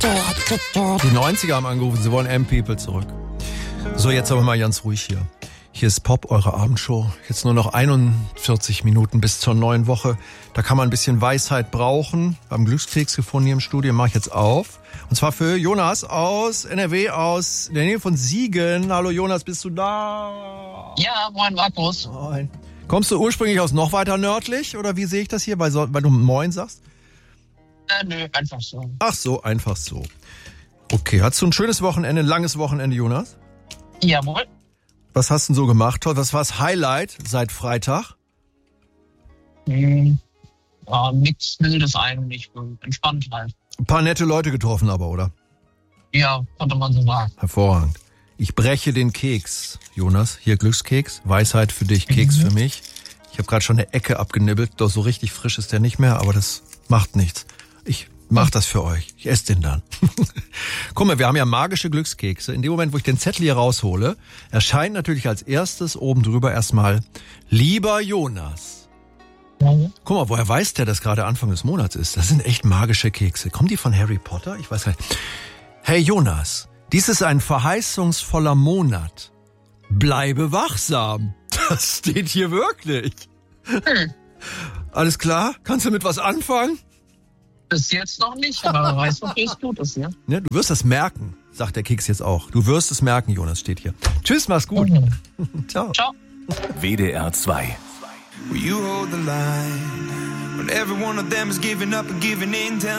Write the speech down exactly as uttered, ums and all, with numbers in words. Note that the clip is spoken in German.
Die neunziger haben angerufen, sie wollen M-People zurück. So, jetzt aber mal ganz ruhig hier. Hier ist Pop, eure Abendshow. Jetzt nur noch einundvierzig Minuten bis zur neuen Woche. Da kann man ein bisschen Weisheit brauchen. Wir haben Glückskeks gefunden hier im Studio, mache ich jetzt auf. Und zwar für Jonas aus N R W, aus der Nähe von Siegen. Hallo Jonas, bist du da? Ja, moin Markus. Moin. Kommst du ursprünglich aus noch weiter nördlich? Oder wie sehe ich das hier, weil, so, weil du Moin sagst? Äh, nö, einfach so. Ach so, einfach so. Okay, hattest du ein schönes Wochenende, ein langes Wochenende, Jonas? Jawohl. Was hast du denn so gemacht? Was war das Highlight seit Freitag? Hm, ja, nichts Wildes eigentlich. Entspannt halt. Ein paar nette Leute getroffen aber, oder? Ja, konnte man so sagen. Hervorragend. Ich breche den Keks, Jonas. Hier Glückskeks. Weisheit für dich, Keks mhm. für mich. Ich habe gerade schon eine Ecke abgenibbelt. Doch so richtig frisch ist der nicht mehr, aber das macht nichts. Ich mach das für euch. Ich esse den dann. Guck mal, wir haben ja magische Glückskekse. In dem Moment, wo ich den Zettel hier raushole, erscheint natürlich als erstes oben drüber erstmal Lieber Jonas. Mhm. Guck mal, woher weiß der, dass gerade Anfang des Monats ist? Das sind echt magische Kekse. Kommen die von Harry Potter? Ich weiß gar nicht. Hey Jonas, dies ist ein verheißungsvoller Monat. Bleibe wachsam. Das steht hier wirklich. Hm. Alles klar? Kannst du mit was anfangen? Bis jetzt noch nicht, aber wer weiß, wofür es gut ist, ja? Ne, du wirst das merken, sagt der Keks jetzt auch. Du wirst es merken, Jonas, steht hier. Tschüss, mach's gut. Mhm. Ciao. Ciao. W D R zwei. Will you hold the line when every one of them is giving up and giving in? Tell